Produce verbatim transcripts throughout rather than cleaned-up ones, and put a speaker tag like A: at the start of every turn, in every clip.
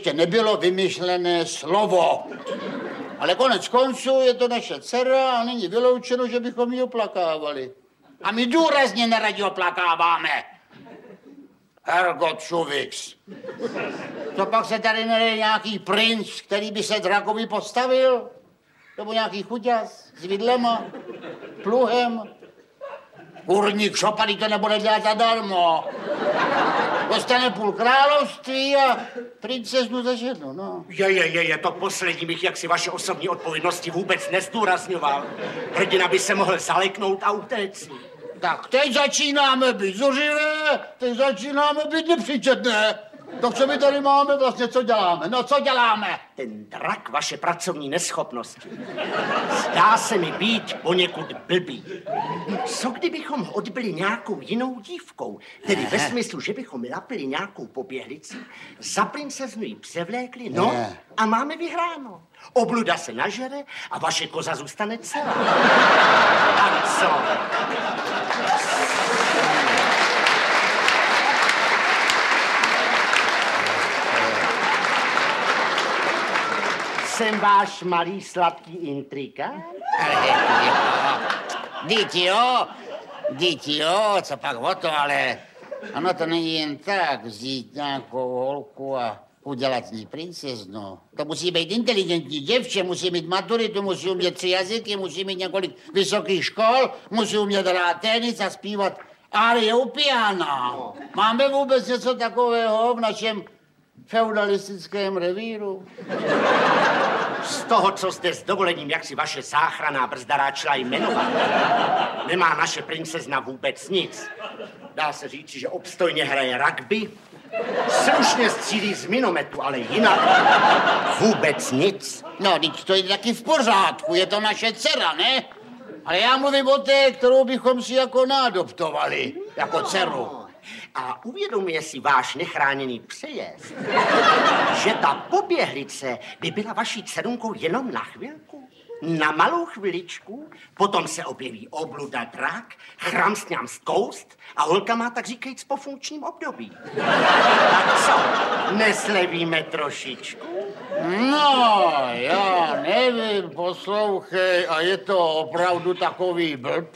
A: ještě nebylo vymyšlené slovo. Ale konec konců je to naše dcera a není vyloučeno, že bychom ji oplakávali. A my důrazně neradi oplakáváme. Ergo Čuvix. To pak se tady nejde nějaký princ, který by se drakovi postavil? Nebo nějaký chuťas s vidlema, pluhem? Kurník šopaný to nebude dělat zadarmo. Dostane půl království a princeznu za ženu, no.
B: Je, je, je, je, to poslední bych jaksi vaše osobní odpovědnosti vůbec nezdůrazňoval. Hrdina by se mohl zaleknout a utéct.
A: Tak teď začínáme být zuřivé, teď začínáme být nepříčetné. To, co my tady máme, vlastně co děláme? No, co děláme?
B: Ten drak vaše pracovní neschopnosti. Zdá se mi být poněkud blbý. Co kdybychom ho odbyli nějakou jinou dívkou? Tedy ve smyslu, že bychom lapili nějakou poběhlici, za princeznu ji převlékli, no
A: ne.
B: A máme vyhráno. Obluda se nažere a vaše koza zůstane celá. Tak co? Jsem váš malý sladký intrika?
A: Dít jo, dít jo, co pak o to, ale ono to není jen tak vzít nějakou holku a udělat z ní princeznu. To musí být inteligentní děvče, musí mít maturitu, musí umět tři jazyky, musí mít několik vysokých škol, musí umět hrát tenis a zpívat árie u piana. Máme vůbec něco takového v našem feudalistickém revíru?
B: Z toho, co jste s dovolením, jak si vaše záchranná brzda ráčila jmenovat, nemá naše princezna vůbec nic. Dá se říct, že obstojně hraje rugby, slušně střílí z minometu, ale jinak vůbec nic.
A: No, teď to je taky v pořádku, je to naše dcera, ne? Ale já mluvím o té, kterou bychom si jako naadoptovali, jako dceru.
B: A uvědomuje si váš nechráněný přejezd, že ta poběhlice by byla vaší dcerunkou jenom na chvilku, na malou chviličku, potom se objeví obluda drak, chramstňám zkoust a holka má tak říkajíc po funkčním období. Tak co, neslevíme trošičku?
A: No, já nevím, poslouchej, a je to opravdu takový blb?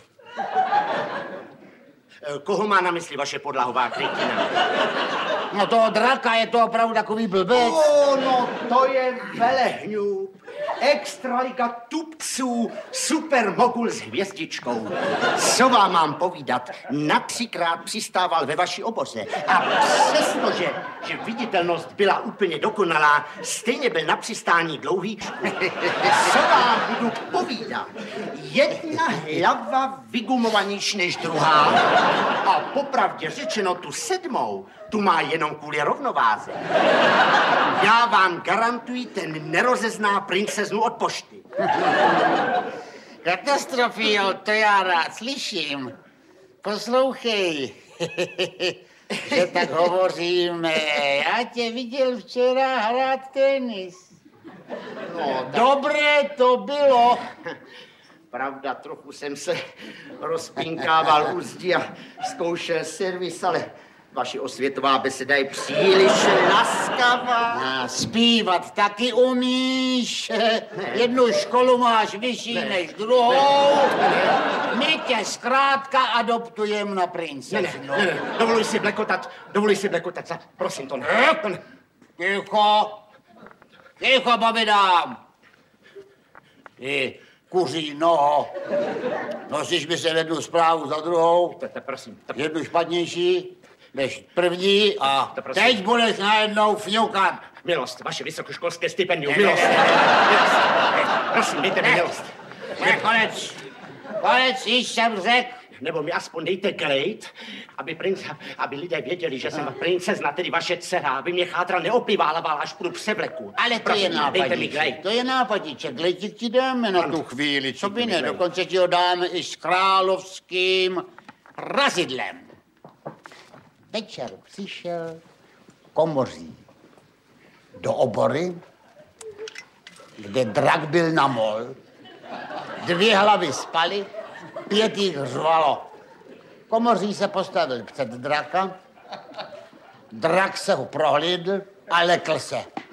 B: Koho má na mysli vaše podlahová krytina?
A: No toho draka, je to opravdu takový blbec.
B: O, no to je velehňůb. Extraliga tupců, supermogul s hvězdičkou. Co vám mám povídat? Například přistával ve vaší oboře. A přestože, že viditelnost byla úplně dokonalá, stejně byl na přistání dlouhý. Co vám budu povídat? Jedna hlava vygumovanější než druhá. A popravdě řečeno tu sedmou, tu má jenom kvůli rovnováze. Já vám garantuji, ten nerozezná princeznu od pošty.
A: Katastrofio, to já rád slyším. Poslouchej, že tak hovoříme. Já tě viděl včera hrát tenis. No, dobré to bylo.
B: Pravda, trochu jsem se rozpinkával u zdi a zkoušel servis, ale vaše osvětová beseda je příliš laskavá.
A: A zpívat taky umíš. Ne. Jednu školu máš vyšší ne. než druhou. My tě zkrátka adoptujeme na princeznu.
B: Ne, ne, ne, dovoluji si blekotat, dovoluji si blekotat. Za, prosím, to ne. To ne.
A: Ticho. Ticho, povídám. Ty kuří noho. Nosíš mi se jednu zprávu za druhou.
B: To, to, prosím. To...
A: Jednu špatnější než první a teď budeš najednou fňukat.
B: Milost, vaše vysokoškolské stipendium, milost. Milost. Prosím, dejte mi milost.
A: Ne, konec. Konec, již jsem řekl.
B: Nebo mi aspoň dejte glejt, aby, princ, aby lidé věděli, že jsem princezna, tedy vaše dcera, aby mě chátral neopiváloval, až půjdu převleku.
A: Ale to prosím, je nápadíček. To je nápadíček. Glejtík ti dáme na tu chvíli. Co by ne? Dokonce ti ho dáme i s královským razidlem. Večer přišel komoří do obory, kde drak byl na mol. Dvě hlavy spaly, pět jich řvalo. Komoří se postavil před draka, drak se ho prohlídl a lekl se.